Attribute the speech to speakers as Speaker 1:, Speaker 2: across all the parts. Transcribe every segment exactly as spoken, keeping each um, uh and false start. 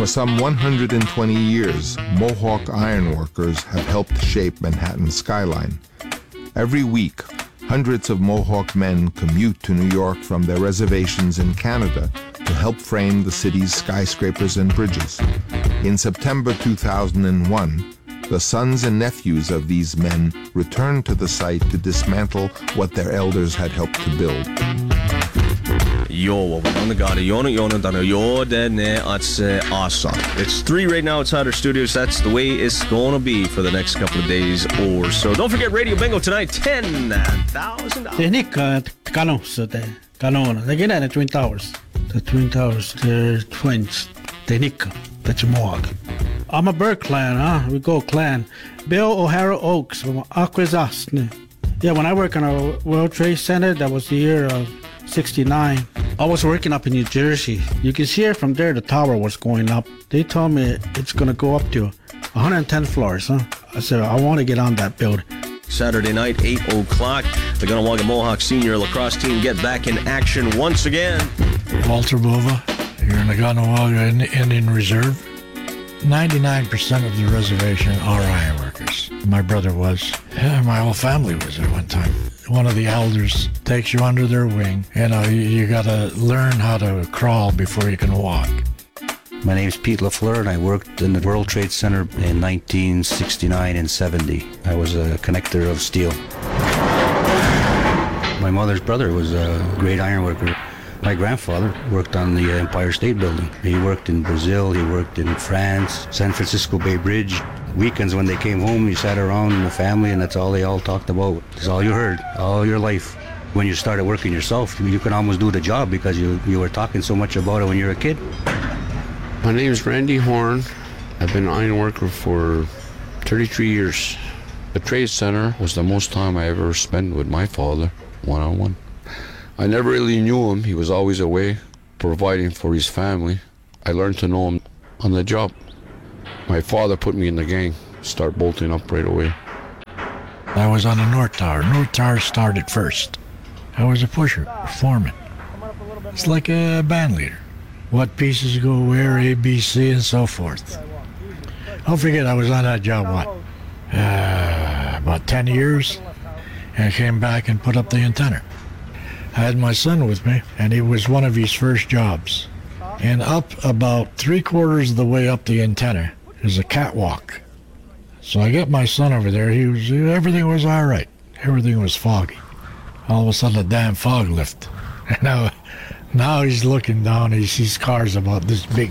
Speaker 1: For some one hundred twenty years, Mohawk ironworkers have helped shape Manhattan's skyline. Every week, hundreds of Mohawk men commute to New York from their reservations in Canada to help frame the city's skyscrapers and bridges. In September two thousand one, the sons and nephews of these men returned to the site to dismantle what their elders had helped to build.
Speaker 2: Yo, awesome. It's three right now outside our studios. That's the way it's going to be for the next couple of days or so. Don't forget Radio Bingo tonight, ten thousand dollars.
Speaker 3: Tehnika Kanossa, the Kanona. They get at the Twin Towers. The Twin Towers, the twins. Tehnika, that's a Mohawk. I'm a Burke clan, huh? We go clan. Bill O'Hara Oaks from Akwesasne. Yeah, when I work on a World Trade Center, that was the year of sixty-nine. I was working up in New Jersey. You can see it from there, the tower was going up. They told me it's going to go up to one hundred ten floors, huh? I said, I want to get on that building.
Speaker 2: Saturday night, eight o'clock. The Ganawanga Mohawk senior lacrosse team get back in action once again.
Speaker 4: Walter Bova, here in the Ganawanga Indian Reserve. ninety-nine percent of the reservation are ironworkers. My brother was. Yeah, my whole family was at one time. One of the elders takes you under their wing. You know, you, you got to learn how to crawl before you can walk.
Speaker 5: My name's Pete LaFleur, and I worked in the World Trade Center in nineteen sixty-nine and seventy. I was a connector of steel. My mother's brother was a great ironworker. My grandfather worked on the Empire State Building. He worked in Brazil, he worked in France, San Francisco Bay Bridge. Weekends when they came home, you sat around in the family and that's all they all talked about. That's all you heard, all your life. When you started working yourself, you could almost do the job because you, you were talking so much about it when you were a kid.
Speaker 6: My name is Randy Horn. I've been an ironworker for thirty-three years. The Trade Center was the most time I ever spent with my father, one-on-one. I never really knew him. He was always away, providing for his family. I learned to know him on the job. My father put me in the gang, start bolting up right away.
Speaker 4: I was on the North Tower. North Tower started first. I was a pusher, a foreman. It's like a band leader. What pieces go where, A, B, C, and so forth. Don't forget, I was on that job, what, uh, about ten years, and I came back and put up the antenna. I had my son with me, and it was one of his first jobs. And up about three quarters of the way up the antenna is a catwalk. So I got my son over there. He was everything was all right. Everything was foggy. All of a sudden, the damn fog lifted. Now, now he's looking down. He sees cars about this big.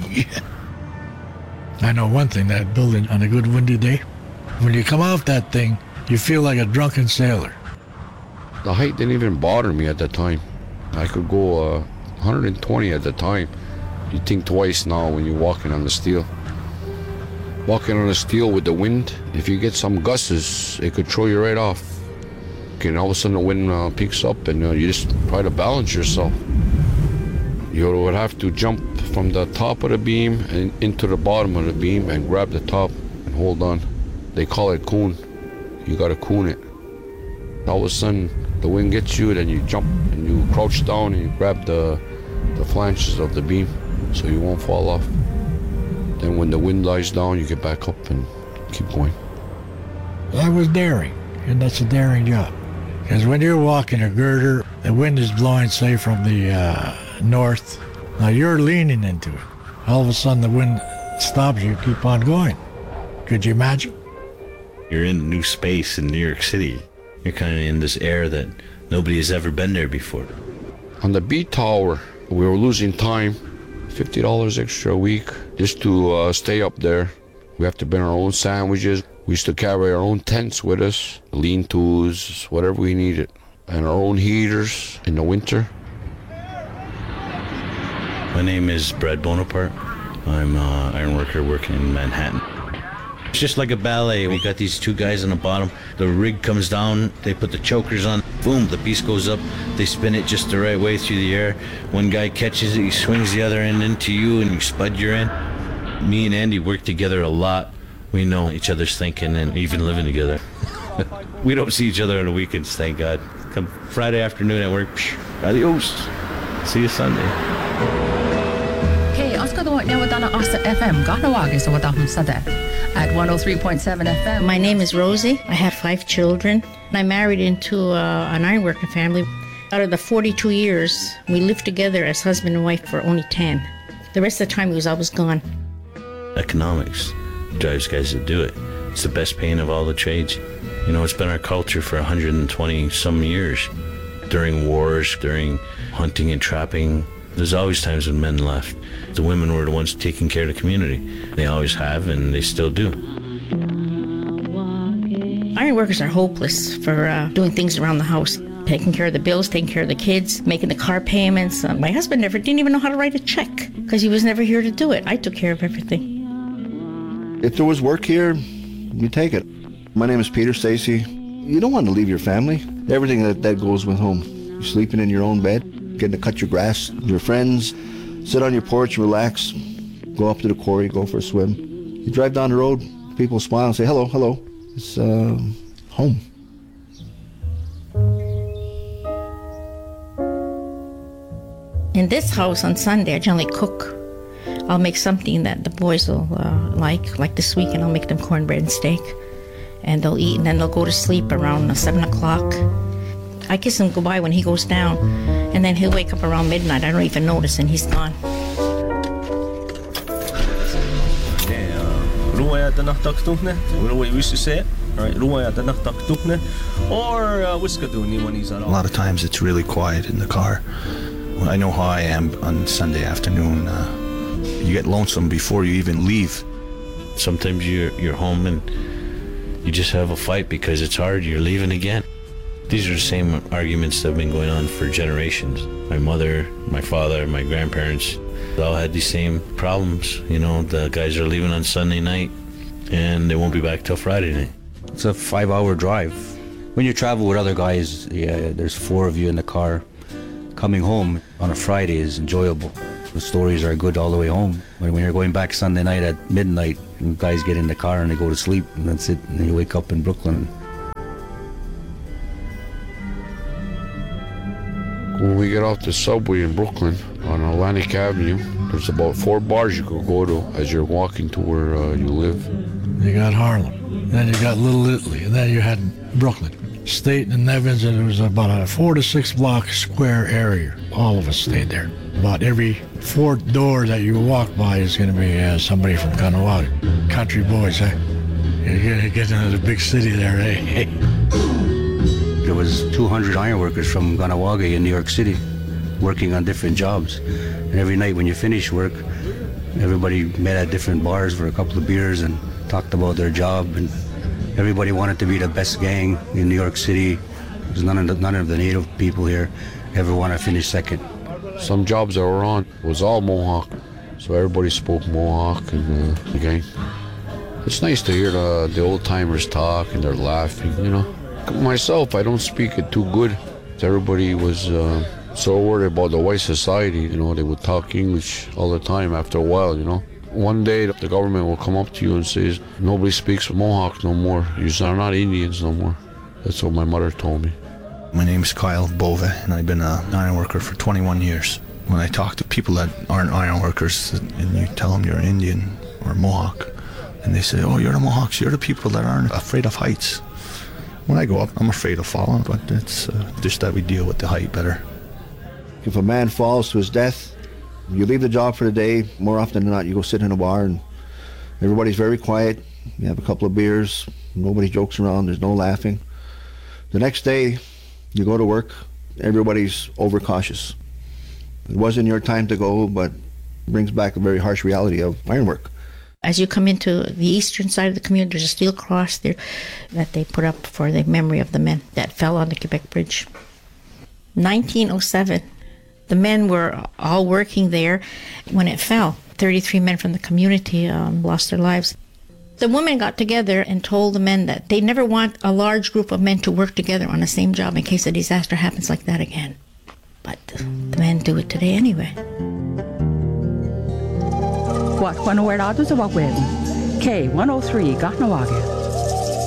Speaker 4: I know one thing: that building on a good windy day, when you come off that thing, you feel like a drunken sailor.
Speaker 6: The height didn't even bother me at the time. I could go uh, one hundred twenty at the time. You think twice now when you're walking on the steel. Walking on the steel with the wind, if you get some gusts, it could throw you right off. And all of a sudden the wind uh, picks up and uh, you just try to balance yourself. You would have to jump from the top of the beam and into the bottom of the beam and grab the top and hold on. They call it coon. You gotta coon it. All of a sudden the wind gets you, then you jump and you crouch down and you grab the, the flanges of the beam so you won't fall off. Then when the wind dies down, you get back up and keep going.
Speaker 4: I was daring, and that's a daring job. Because when you're walking a girder, the wind is blowing, say, from the uh, north. Now you're leaning into it. All of a sudden the wind stops you, keep on going. Could you imagine?
Speaker 7: You're in a new space in New York City. You're kind of in this air that nobody has ever been there before.
Speaker 6: On the B tower, we were losing time, fifty dollars extra a week just to uh, stay up there. We have to bring our own sandwiches. We used to carry our own tents with us, lean-tos, whatever we needed, and our own heaters in the winter.
Speaker 7: My name is Brad Bonaparte. I'm an ironworker working in Manhattan. It's just like a ballet. We got these two guys on the bottom. The rig comes down, they put the chokers on, boom, the piece goes up. They spin it just the right way through the air. One guy catches it, he swings the other end into you, and you spud your end. Me and Andy work together a lot. We know each other's thinking and even living together. We don't see each other on the weekends, thank God. Come Friday afternoon at work, psh, adios. See you Sunday.
Speaker 8: Hej, Oscar Asa F M, Gahnawaga, so Wadahum Sada, at one oh three point seven F M.
Speaker 9: My name is Rosie. I have five children. I married into uh, an ironworking family. Out of the forty-two years, we lived together as husband and wife for only ten. The rest of the time, he was always gone.
Speaker 7: Economics drives guys to do it. It's the best paying of all the trades. You know, it's been our culture for one hundred twenty some years. During wars, during hunting and trapping, there's always times when men left. The women were the ones taking care of the community. They always have, and they still do.
Speaker 9: Iron workers are hopeless for uh, doing things around the house. Taking care of the bills, taking care of the kids, making the car payments. Uh, my husband never didn't even know how to write a check because he was never here to do it. I took care of everything.
Speaker 10: If there was work here, you take it. My name is Peter Stacy. You don't want to leave your family. Everything that, that goes with home. You're sleeping in your own bed, getting to cut your grass, your friends, sit on your porch, relax, go up to the quarry, go for a swim. You drive down the road, people smile and say, hello, hello. It's uh, home.
Speaker 9: In this house on Sunday, I generally cook. I'll make something that the boys will uh, like. Like this weekend, I'll make them cornbread and steak. And they'll eat, and then they'll go to sleep around uh, seven o'clock. I kiss him goodbye when he goes down, and then he'll wake up around midnight. I don't even notice, and he's gone.
Speaker 11: A lot of times it's really quiet in the car. I know how I am on Sunday afternoon. Uh, you get lonesome before you even leave.
Speaker 7: Sometimes you're, you're home and you just have a fight because it's hard. You're leaving again. These are the same arguments that have been going on for generations. My mother, my father, my grandparents, they all had these same problems. You know, the guys are leaving on Sunday night and they won't be back till Friday night.
Speaker 5: It's a five-hour drive. When you travel with other guys, yeah, there's four of you in the car. Coming home on a Friday is enjoyable. The stories are good all the way home. When you're going back Sunday night at midnight, and guys get in the car and they go to sleep, and that's it. And you wake up in Brooklyn.
Speaker 6: When we get off the subway in Brooklyn on Atlantic Avenue, there's about four bars you could go to as you're walking to where uh, you live.
Speaker 4: You got Harlem, then you got Little Italy, and then you had Brooklyn. State and Evans, and it was about a four to six block square area. All of us stayed there. About every fourth door that you walk by is going to be uh, somebody from Kahnawake. Country boys, eh? You get into the big city there, eh?
Speaker 5: There was two hundred ironworkers from Kahnawake in New York City working on different jobs. And every night when you finish work, everybody met at different bars for a couple of beers and talked about their job. And everybody wanted to be the best gang in New York City. There's none of the, none of the native people here ever want to finish second.
Speaker 6: Some jobs that were on was all Mohawk, so everybody spoke Mohawk and uh, the gang. It's nice to hear the, the old timers talk and they're laughing, you know. Myself, I don't speak it too good. Everybody was uh, so worried about the white society, you know. They would talk English all the time after a while, you know. One day the government will come up to you and say, nobody speaks Mohawk no more. You are not Indians no more. That's what my mother told me.
Speaker 11: My name is Kyle Bove, and I've been an iron worker for twenty-one years. When I talk to people that aren't iron workers and you tell them you're Indian or Mohawk, and they say, oh, you're the Mohawks, you're the people that aren't afraid of heights. When I go up, I'm afraid of falling, but it's uh, just that we deal with the height better.
Speaker 10: If a man falls to his death, you leave the job for the day. More often than not, you go sit in a bar and everybody's very quiet. You have a couple of beers, nobody jokes around, there's no laughing. The next day, you go to work, everybody's overcautious. It wasn't your time to go, but it brings back a very harsh reality of ironwork.
Speaker 9: As you come into the eastern side of the community, there's a steel cross there that they put up for the memory of the men that fell on the Quebec Bridge. nineteen oh seven, the men were all working there when it fell. thirty-three men from the community um, lost their lives. The women got together and told the men that they never want a large group of men to work together on the same job in case a disaster happens like that again. But the men do it today anyway.
Speaker 8: What, K one oh three, Kahnawake.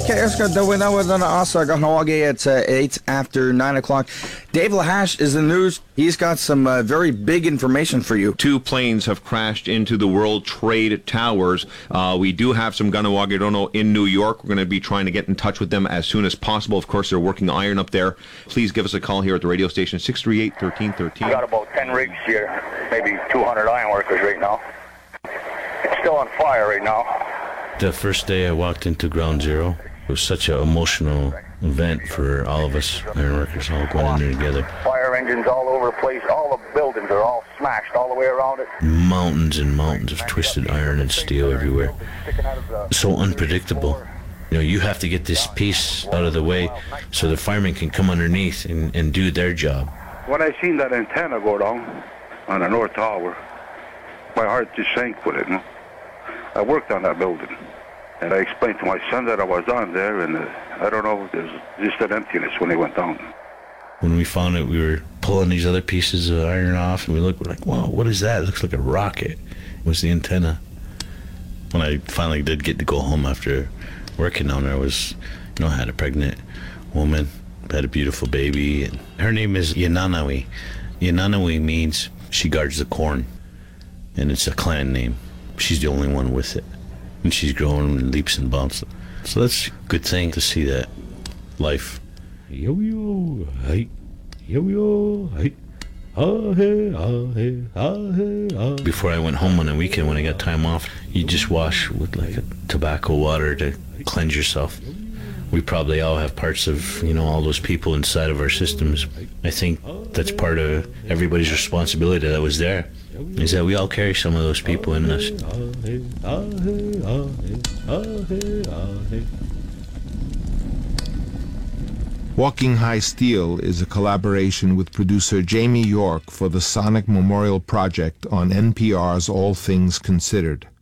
Speaker 12: Keska Dawina Asa Ganawagi at uh, eight after nine o'clock. Dave Lahash is the news. He's got some uh, very big information for you.
Speaker 13: Two planes have crashed into the World Trade Towers. Uh, we do have some Ganawagi in New York. We're going to be trying to get in touch with them as soon as possible. Of course, they're working iron up there. Please give us a call here at the radio station, six three eight, one three one three.
Speaker 14: We got about ten rigs here, maybe two hundred iron workers right now. It's still on fire right now.
Speaker 7: The first day I walked into Ground Zero, it was such an emotional event for all of us ironworkers all going in there together.
Speaker 14: Fire engines all over the place. All the buildings are all smashed all the way around it.
Speaker 7: Mountains and mountains of twisted iron and steel everywhere. So unpredictable. You know, you have to get this piece out of the way so the firemen can come underneath and, and do their job.
Speaker 15: When I seen that antenna go down on the North Tower, my heart just sank with it. No? I worked on that building, and I explained to my son that I was on there, and uh, I don't know, there's just an emptiness when it went down.
Speaker 7: When we found it, we were pulling these other pieces of iron off, and we looked, we're like, wow, what is that? It looks like a rocket. It was the antenna. When I finally did get to go home after working down there, I was, you know, I had a pregnant woman, had a beautiful baby, and her name is Yananawi. Yananawi means she guards the corn, and it's a clan name. She's the only one with it, and she's growing leaps and bounds. So that's a good thing to see that life. Yo yo hey, yo yo hey, ah hey ah hey ah hey ah. Before I went home on the weekend, when I got time off, you just wash with like a tobacco water to cleanse yourself. We probably all have parts of, you know, all those people inside of our systems. I think that's part of everybody's responsibility that was there, is that we all carry some of those people in us.
Speaker 1: Walking High Steel is a collaboration with producer Jamie York for the Sonic Memorial Project on N P R's All Things Considered.